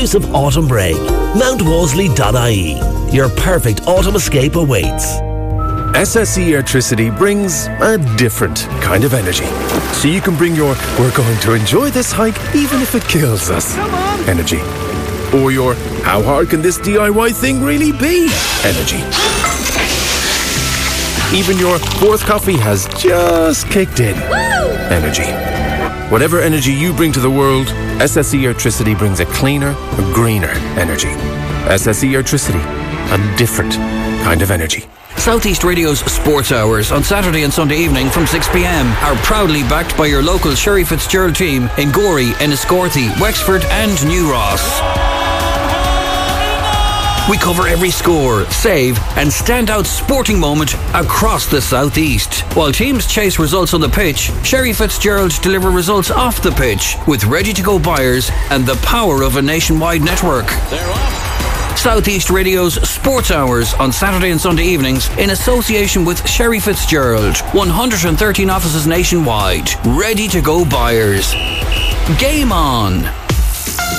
Of Autumn Break. MountWolseley.ie. Your perfect autumn escape awaits. SSE Airtricity brings a different kind of energy. So you can bring your "we're going to enjoy this hike even if it kills us" energy. Or your "how hard can this DIY thing really be" energy. Even your fourth coffee has just kicked in energy. Whatever energy you bring to the world, SSE Airtricity brings a cleaner, a greener energy. SSE Airtricity, a different kind of energy. South East Radio's Sports Hours on Saturday and Sunday evening from 6 p.m. are proudly backed by your local Sherry Fitzgerald team in Gorey, Enniscorthy, Wexford and New Ross. We cover every score, save and standout sporting moment across the South East. While teams chase results on the pitch, Sherry Fitzgerald deliver results off the pitch with ready-to-go buyers and the power of a nationwide network. South East Radio's Sports Hours on Saturday and Sunday evenings in association with Sherry Fitzgerald. 113 offices nationwide. Ready-to-go buyers. Game on!